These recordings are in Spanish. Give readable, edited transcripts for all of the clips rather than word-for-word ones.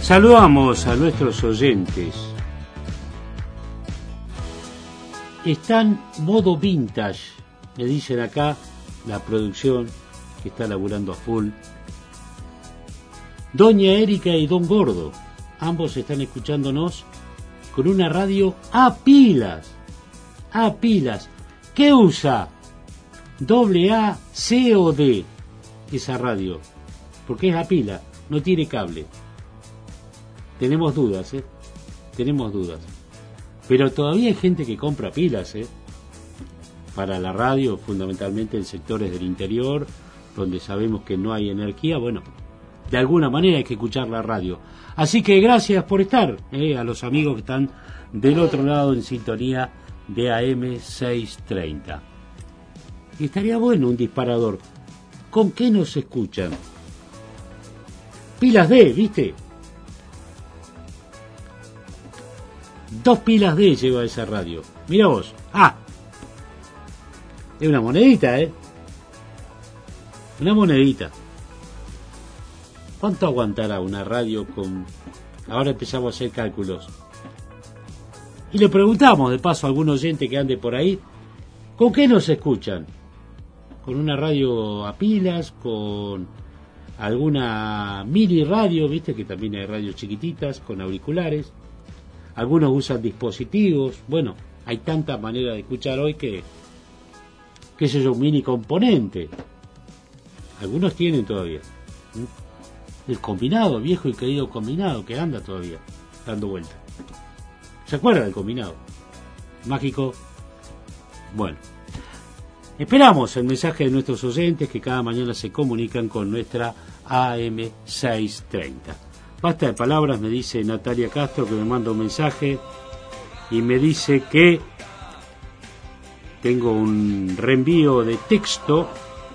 Saludamos a nuestros oyentes. Están modo vintage, me dicen acá la producción que está laburando a full. Doña Erika y Don Gordo, ambos están escuchándonos con una radio a pilas. A pilas. ¿Qué usa? AA, C o D, esa radio, porque es a pila, no tiene cable. Tenemos dudas, tenemos dudas. Pero todavía hay gente que compra pilas, para la radio, fundamentalmente en sectores del interior, donde sabemos que no hay energía. Bueno, de alguna manera hay que escuchar la radio. Así que gracias por estar, a los amigos que están del otro lado en sintonía de AM 630. Y estaría bueno un disparador. ¿Con qué nos escuchan? Pilas D, ¿viste? 2 pilas D lleva esa radio. Mira vos. Es una monedita, Una monedita. ¿Cuánto aguantará una radio con...? Ahora empezamos a hacer cálculos. Y le preguntamos, de paso, a algún oyente que ande por ahí, ¿con qué nos escuchan? ¿Con una radio a pilas? ¿Con alguna mini radio? ¿Viste que también hay radios chiquititas con auriculares? Algunos usan dispositivos. Bueno, hay tantas maneras de escuchar hoy que qué sé yo, un mini componente. Algunos tienen todavía. El combinado, viejo y querido combinado, que anda todavía dando vuelta. ¿Se acuerda del combinado? Mágico. Bueno, esperamos el mensaje de nuestros oyentes que cada mañana se comunican con nuestra AM 630. Basta de palabras, me dice Natalia Castro, que me manda un mensaje y me dice que tengo un reenvío de texto.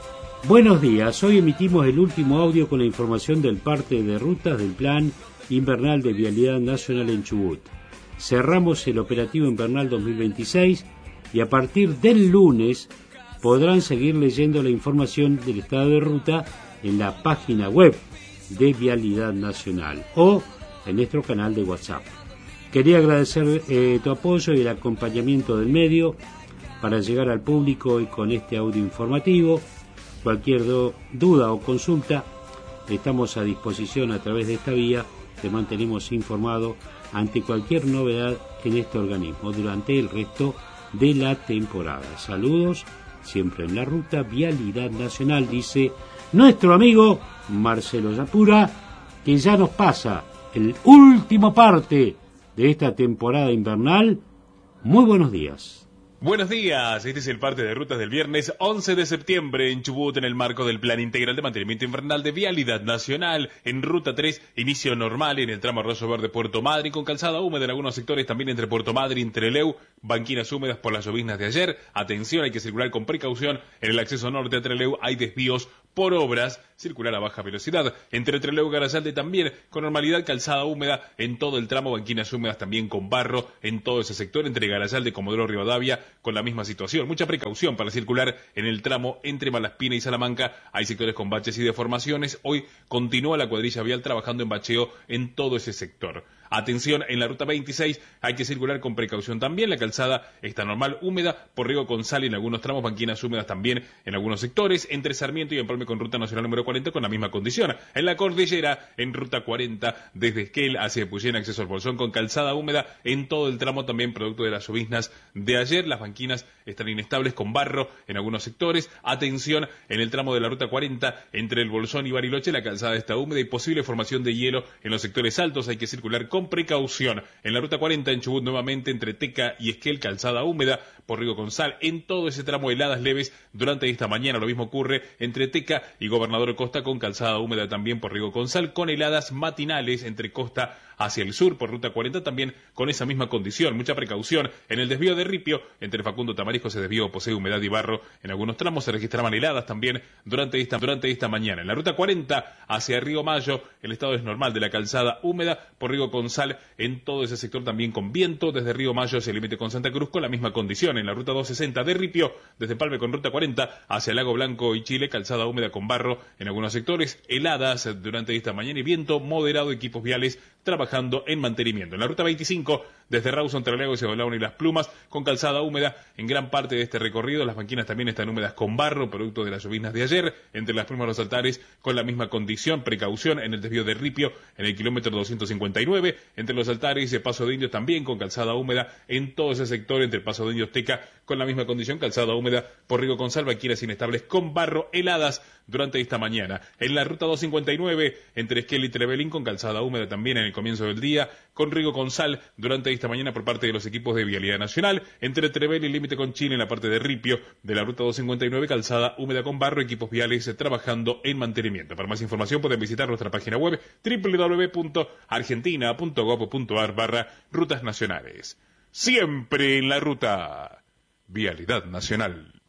Buenos días, hoy emitimos el último audio con la información del parte de rutas del Plan Invernal de Vialidad Nacional en Chubut. Cerramos el operativo invernal 2026 y a partir del lunes podrán seguir leyendo la información del estado de ruta en la página web de Vialidad Nacional o en nuestro canal de WhatsApp. Quería agradecer tu apoyo y el acompañamiento del medio para llegar al público y con este audio informativo. Cualquier duda o consulta, estamos a disposición a través de esta vía. Te mantenemos informado ante cualquier novedad en este organismo durante el resto de la temporada. Saludos, siempre en la ruta Vialidad Nacional, dice nuestro amigo Marcelo Yapura, que ya nos pasa el último parte de esta temporada invernal. Muy buenos días. Buenos días, este es el parte de rutas del viernes 11 de septiembre en Chubut en el marco del Plan Integral de Mantenimiento Invernal de Vialidad Nacional. En Ruta 3, inicio normal en el tramo Arroyo Verde Puerto Madryn con calzada húmeda en algunos sectores, también entre Puerto Madryn y Trelew, banquinas húmedas por las lloviznas de ayer. Atención, hay que circular con precaución. En el acceso norte a Trelew hay desvíos por obras, circular a baja velocidad. Entre Trelew y Garasalde también con normalidad, calzada húmeda en todo el tramo, banquinas húmedas también con barro en todo ese sector. Entre Garasalde y Comodoro Rivadavia con la misma situación. Mucha precaución para circular en el tramo entre Malaspina y Salamanca. Hay sectores con baches y deformaciones. Hoy continúa la cuadrilla vial trabajando en bacheo en todo ese sector. Atención, en la ruta 26 hay que circular con precaución también. La calzada está normal, húmeda, por Riego con Sal en algunos tramos, banquinas húmedas también en algunos sectores. Entre Sarmiento y Empalme con ruta nacional número 40 con la misma condición. En la cordillera, en ruta 40, desde Esquel hacia Epuyén, acceso al Bolsón con calzada húmeda en todo el tramo también producto de las lloviznas de ayer. Las banquinas están inestables con barro en algunos sectores. Atención, en el tramo de la ruta 40, entre el Bolsón y Bariloche, la calzada está húmeda y posible formación de hielo en los sectores altos. Hay que circular con precaución. En la ruta 40 en Chubut nuevamente entre Teca y Esquel, calzada húmeda por Riego con Sal. En todo ese tramo heladas leves durante esta mañana. Lo mismo ocurre entre Teca y Gobernador Costa con calzada húmeda también por Riego con Sal, con heladas matinales entre Costa hacia el sur por ruta 40 también con esa misma condición. Mucha precaución en el desvío de Ripio, entre Facundo Tamarisco, ese desvío posee humedad y barro. En algunos tramos se registraban heladas también durante esta mañana. En la ruta 40 hacia Río Mayo, el estado es normal de la calzada húmeda por Río Consal, en todo ese sector también con viento, desde Río Mayo hacia el límite con Santa Cruz con la misma condición. En la ruta 260 de Ripio, desde Palme con ruta 40 hacia Lago Blanco y Chile, calzada húmeda con barro en algunos sectores, heladas durante esta mañana y viento moderado, equipos viales trabajando en mantenimiento. En la ruta 25, desde Rawson, Trelew, Cebolaun y Las Plumas, con calzada húmeda en gran parte de este recorrido. Las banquinas también están húmedas con barro, producto de las lloviznas de ayer. Entre Las Plumas y Los Altares, con la misma condición, precaución en el desvío de Ripio, en el kilómetro 259. Entre Los Altares y el Paso de Indios también con calzada húmeda en todo ese sector, entre el Paso de Indios Teca, con la misma condición, calzada húmeda por Río Consal, banquinas inestables con barro, heladas durante esta mañana. En la ruta 259, entre Esquel y Trevelín, con calzada húmeda también en el comienzo del día, con Río Consal durante esta mañana por parte de los equipos de Vialidad Nacional. Entre Trevel y límite con Chile, en la parte de Ripio de la ruta 259, calzada húmeda con barro, equipos viales trabajando en mantenimiento. Para más información pueden visitar nuestra página web www.argentina.gov.ar/rutas nacionales. Siempre en la ruta. Vialidad Nacional.